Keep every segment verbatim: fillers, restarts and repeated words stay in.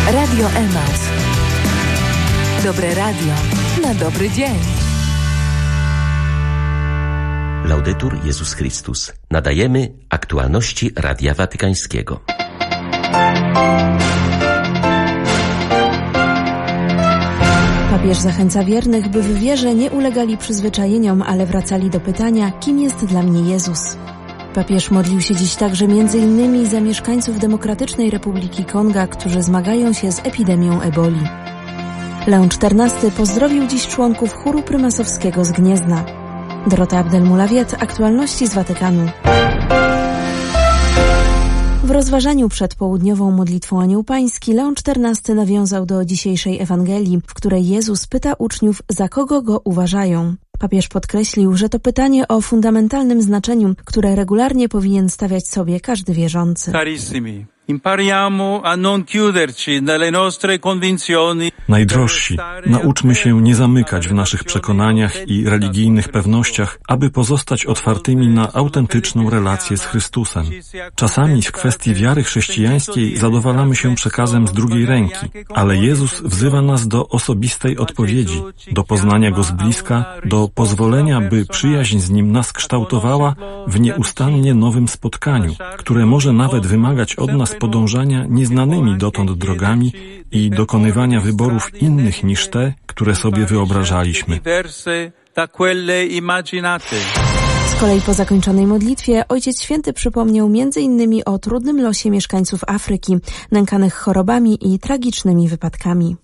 Radio Emaus. Dobre radio na dobry dzień. Laudetur Jezus Chrystus. Nadajemy aktualności Radia Watykańskiego. Papież zachęca wiernych, by w wierze nie ulegali przyzwyczajeniom, ale wracali do pytania, kim jest dla mnie Jezus. Papież modlił się dziś także między innymi za mieszkańców Demokratycznej Republiki Konga, którzy zmagają się z epidemią eboli. Leon czternasty pozdrowił dziś członków chóru prymasowskiego z Gniezna. Dorota Abdelmulawiet, aktualności z Watykanu. W rozważaniu przed południową modlitwą Anioł Pański Leon czternasty nawiązał do dzisiejszej Ewangelii, w której Jezus pyta uczniów, za kogo go uważają. Papież podkreślił, że to pytanie o fundamentalnym znaczeniu, które regularnie powinien stawiać sobie każdy wierzący. Carissimi, impariamo a non chiuderci nelle nostre convinzioni. Najdrożsi, nauczmy się nie zamykać w naszych przekonaniach i religijnych pewnościach, aby pozostać otwartymi na autentyczną relację z Chrystusem. Czasami w kwestii wiary chrześcijańskiej zadowalamy się przekazem z drugiej ręki, ale Jezus wzywa nas do osobistej odpowiedzi, do poznania Go z bliska, do pozwolenia, by przyjaźń z Nim nas kształtowała w nieustannie nowym spotkaniu, które może nawet wymagać od nas podążania nieznanymi dotąd drogami i dokonywania wyborów innych niż te, które sobie wyobrażaliśmy. Z kolei po zakończonej modlitwie Ojciec Święty przypomniał między innymi o trudnym losie mieszkańców Afryki, nękanych chorobami i tragicznymi wypadkami.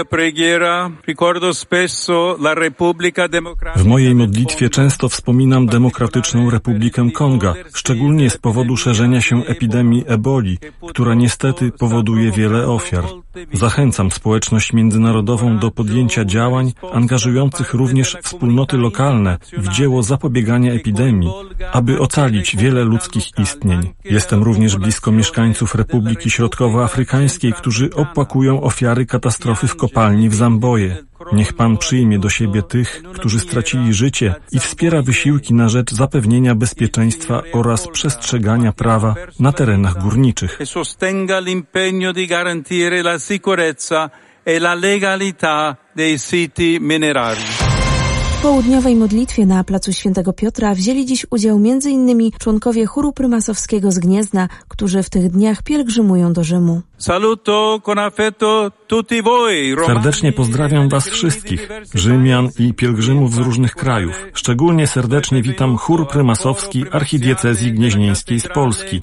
W mojej modlitwie często wspominam Demokratyczną Republikę Konga, szczególnie z powodu szerzenia się epidemii eboli, która niestety powoduje wiele ofiar. Zachęcam społeczność międzynarodową do podjęcia działań angażujących również wspólnoty lokalne w dzieło zapobiegania epidemii, aby ocalić wiele ludzkich istnień. Jestem również blisko mieszkańców Republiki Środkowoafrykańskiej, którzy opłakują ofiary katastrofy w kopalni w Zamboje. Niech Pan przyjmie do siebie tych, którzy stracili życie i wspiera wysiłki na rzecz zapewnienia bezpieczeństwa oraz przestrzegania prawa na terenach górniczych. W południowej modlitwie na placu Świętego Piotra wzięli dziś udział między innymi członkowie chóru prymasowskiego z Gniezna, którzy w tych dniach pielgrzymują do Rzymu. Serdecznie pozdrawiam Was wszystkich, Rzymian i pielgrzymów z różnych krajów. Szczególnie serdecznie witam chór prymasowski archidiecezji gnieźnieńskiej z Polski.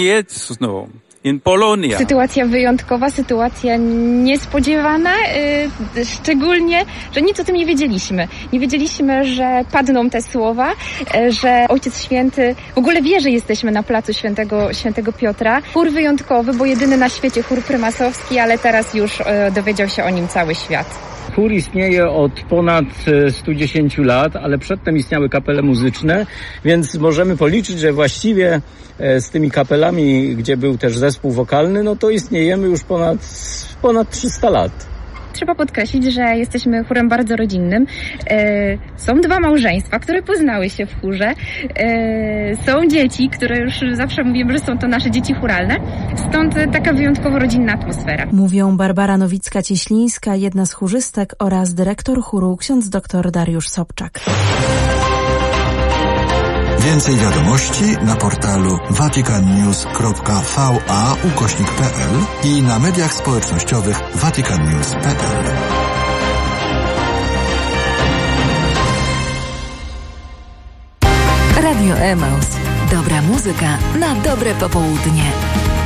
Sytuacja wyjątkowa, sytuacja niespodziewana, yy, szczególnie, że nic o tym nie wiedzieliśmy. Nie wiedzieliśmy, że padną te słowa, yy, że Ojciec Święty w ogóle wie, że jesteśmy na placu Świętego, Świętego Piotra. Chór wyjątkowy, bo jedyny na świecie chór prymasowski, ale teraz już yy, dowiedział się o nim cały świat. Chór istnieje od ponad stu dziesięciu lat, ale przedtem istniały kapele muzyczne, więc możemy policzyć, że właściwie z tymi kapelami, gdzie był też zespół wokalny, no to istniejemy już ponad, ponad trzysta lat. Trzeba podkreślić, że jesteśmy chórem bardzo rodzinnym. Są dwa małżeństwa, które poznały się w chórze. Są dzieci, które już zawsze mówimy, że są to nasze dzieci chóralne. Stąd taka wyjątkowo rodzinna atmosfera. Mówią Barbara Nowicka-Cieślińska, jedna z chórzystek, oraz dyrektor chóru ksiądz dr Dariusz Sobczak. Więcej wiadomości na portalu vaticannews kropka va ukośnik pl i na mediach społecznościowych vaticannews kropka pl. Radio Emaus. Dobra muzyka na dobre popołudnie.